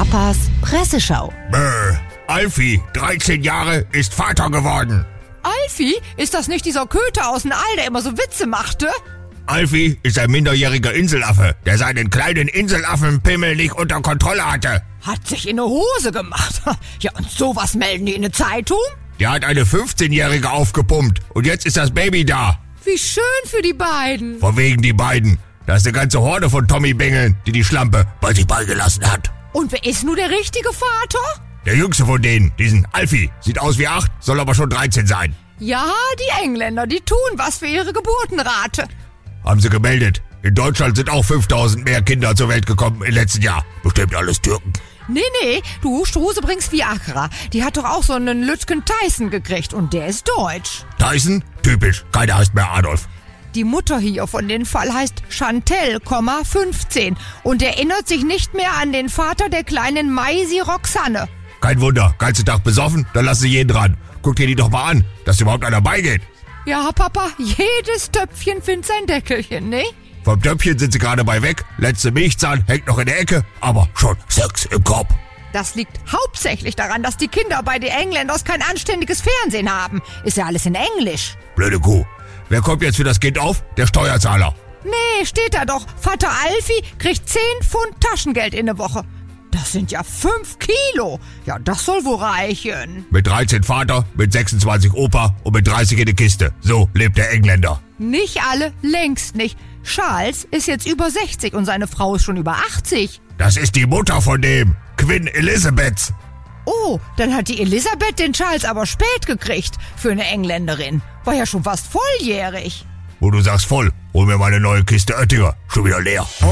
Papas Presseschau. Alfie, 13 Jahre, ist Vater geworden. Alfie? Ist das nicht dieser Köter aus dem All, der immer so Witze machte? Alfie ist ein minderjähriger Inselaffe, der seinen kleinen Inselaffenpimmel nicht unter Kontrolle hatte. Hat sich in eine Hose gemacht. Ja, und sowas melden die in der Zeitung? Der hat eine 15-Jährige aufgepumpt und jetzt ist das Baby da. Wie schön für die beiden. Von wegen die beiden. Da ist eine ganze Horde von Tommy-Bengeln, die Schlampe bei sich beigelassen hat. Und wer ist nun der richtige Vater? Der jüngste von denen, diesen Alfie, sieht aus wie 8, soll aber schon 13 sein. Ja, die Engländer, die tun was für ihre Geburtenrate. Haben sie gemeldet. In Deutschland sind auch 5000 mehr Kinder zur Welt gekommen im letzten Jahr. Bestimmt alles Türken. Nee, du Struse bringst Viagra. Die hat doch auch so einen Lütgen Tyson gekriegt und der ist deutsch. Tyson? Typisch, keiner heißt mehr Adolf. Die Mutter hier von dem Fall heißt Chantel, 15 und erinnert sich nicht mehr an den Vater der kleinen Maisi Roxanne. Kein Wunder, ganzen Tag besoffen, dann lassen sie jeden dran. Guck dir die doch mal an, dass überhaupt einer beigeht. Ja, Papa, jedes Töpfchen findet sein Deckelchen, ne? Vom Töpfchen sind sie gerade bei weg, letzte Milchzahn hängt noch in der Ecke, aber schon Sex im Kopf. Das liegt hauptsächlich daran, dass die Kinder bei den Engländern kein anständiges Fernsehen haben. Ist ja alles in Englisch. Blöde Kuh. Wer kommt jetzt für das Kind auf? Der Steuerzahler. Nee, steht da doch. Vater Alfie kriegt 10 Pfund Taschengeld in der Woche. Das sind ja 5 Kilo. Ja, das soll wohl reichen. Mit 13 Vater, mit 26 Opa und mit 30 in der Kiste. So lebt der Engländer. Nicht alle, längst nicht. Charles ist jetzt über 60 und seine Frau ist schon über 80. Das ist die Mutter von dem, Queen Elizabeth. Oh, dann hat die Elisabeth den Charles aber spät gekriegt. Für eine Engländerin. War ja schon fast volljährig. Wo du sagst voll, hol mir mal eine neue Kiste Oettinger. Schon wieder leer.